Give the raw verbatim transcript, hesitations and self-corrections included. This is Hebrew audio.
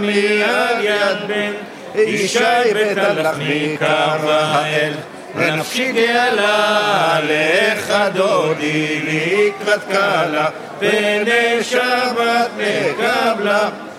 לי על יד בן ישי בית הלחמי קרא האל ונפשי גאלה לך דודי לקראת קלה פני שבת מקבלה